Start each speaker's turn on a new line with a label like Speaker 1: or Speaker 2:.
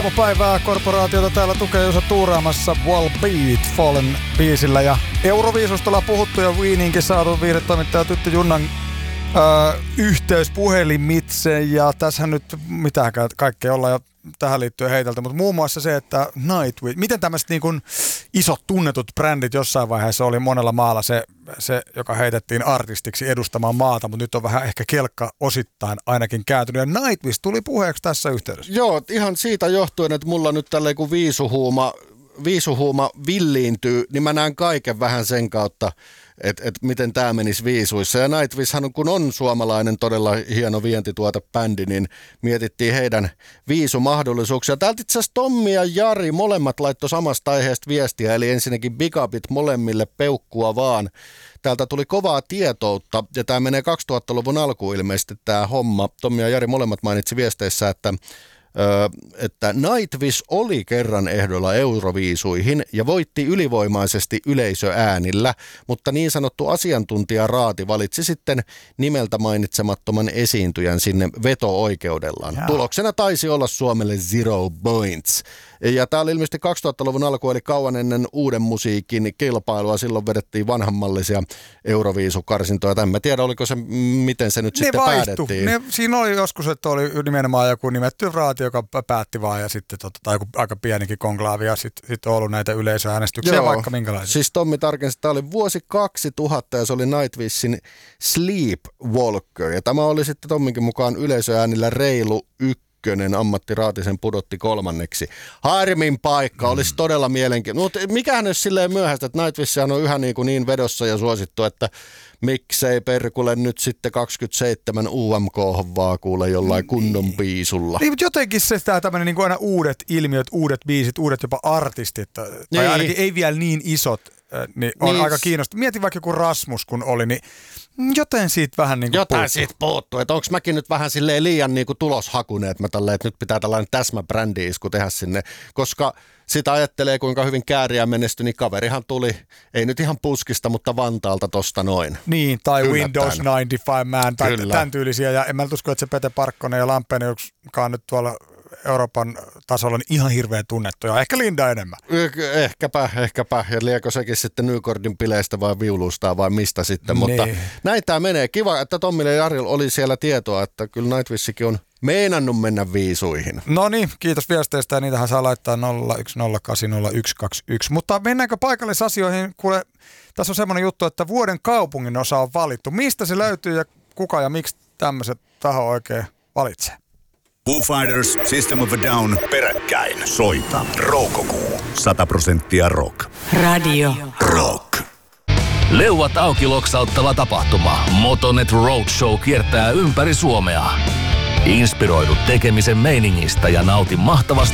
Speaker 1: Päivää korporaatiota täällä tukee Jusa tuuraamassa Wall Beat Fallen biisillä ja Euroviisusta ollaan puhuttu ja Wieniinkin saatu viihdetoimittaja Tytti Junnan yhteys puhelimitse ja tässä nyt mitään kaikkea ollaan jo tähän liittyen heitelty, mutta muun muassa se, että Nightwish, miten tämmöiset niin kuin isot tunnetut brändit jossain vaiheessa oli monella maalla se, joka heitettiin artistiksi edustamaan maata, mutta nyt on vähän ehkä kelkka osittain ainakin kääntynyt. Ja Nightwish tuli puheeksi tässä yhteydessä.
Speaker 2: Joo, ihan siitä johtuen, että mulla nyt tälleen kun viisuhuuma villiintyy, niin mä näen kaiken vähän sen kautta, että miten tämä menisi viisuissa. Ja Nightwishhan, kun on suomalainen todella hieno vientituotebändi, niin mietittiin heidän viisumahdollisuuksia. Täältä itse asiassa Tommi ja Jari molemmat laittoi samasta aiheesta viestiä, eli ensinnäkin big upit molemmille, peukkua vaan. Täältä tuli kovaa tietoutta, ja tämä menee 2000-luvun alkuun ilmeisesti tämä homma. Tommi ja Jari molemmat mainitsi viesteissä, että Nightwish oli kerran ehdolla Euroviisuihin ja voitti ylivoimaisesti yleisöäänillä, mutta niin sanottu asiantuntijaraati valitsi sitten nimeltä mainitsemattoman esiintyjän sinne veto-oikeudellaan. Jaa. Tuloksena taisi olla Suomelle 0 points. Ja tämä oli ilmeisesti 2000-luvun alku, eli kauan ennen uuden musiikin kilpailua. Silloin vedettiin vanhanmallisia Euroviisukarsintoja. En mä tiedä, oliko se, miten se nyt sitten päätettiin.
Speaker 1: Siinä oli joskus, että oli nimenomaan joku nimetty raati, joka päätti vaan, ja sitten tai joku aika pienikin konklaavi, ja sitten on ollut näitä yleisöäänestyksiä. Joo, vaikka minkälaisia.
Speaker 2: Siis Tommi tarkensi, että tämä oli vuosi 2000, ja se oli Nightwishin Sleepwalker. Ja tämä oli sitten Tomminkin mukaan yleisöäänillä reilu ammattiraatisen pudotti 3. Harmin paikka, olisi todella mielenkiintoinen. Mutta mikähän olisi silleen myöhäistä, että Nightwishihan on yhä niin vedossa ja suosittu, että miksei perkule nyt sitten 27 UMK vaan kuule jollain kunnon biisulla.
Speaker 1: Niin, mutta jotenkin se tämmöinen niin kuin aina uudet ilmiöt, uudet biisit, uudet jopa artistit, tai ainakin ei vielä niin isot, niin on aika kiinnostavaa. Mietin vaikka joku Rasmus kun oli, niin jotain siitä vähän niin kuin
Speaker 2: jotain puuttuu. Siitä puuttuu, että onko mäkin nyt vähän silleen liian niin kuin tuloshakunen, että nyt pitää tällainen täsmäbrändi-isku tehdä sinne, koska sitä ajattelee kuinka hyvin Kääriä menestyi, niin kaverihan tuli, ei nyt ihan puskista, mutta Vantaalta tosta noin.
Speaker 1: Niin, tai yllättäen. Windows 95 Man, tai tämän tyylisiä, ja en mä usko, että se Pete Parkkonen ja Lampeen, joka on nyt tuolla Euroopan tasolla niin ihan hirveän tunnettuja. Ehkä Linda enemmän.
Speaker 2: Ehkäpä. Ja liekö sekin sitten Nykordin bileistä vai viulusta vai mistä sitten. Mutta näin tämä menee. Kiva, että Tommille ja Jarilla oli siellä tietoa, että kyllä Nightwishikin on meinannut mennä viisuihin.
Speaker 1: No niin, kiitos viesteistä ja niitähän saa laittaa 010800121. Mutta mennäänkö paikallisasioihin? Kuule, tässä on semmoinen juttu, että vuoden kaupungin osa on valittu. Mistä se löytyy ja kuka ja miksi tämmöiset taho oikein valitsee?
Speaker 3: Foo Fighters, System of a Down, peräkkäin. Soita. Roukokuu. 100% rock.
Speaker 4: Radio
Speaker 3: Rock.
Speaker 5: Leuat auki -loksauttava tapahtuma. Motonet Roadshow kiertää ympäri Suomea. Inspiroidu tekemisen meiningistä ja nauti mahtavasta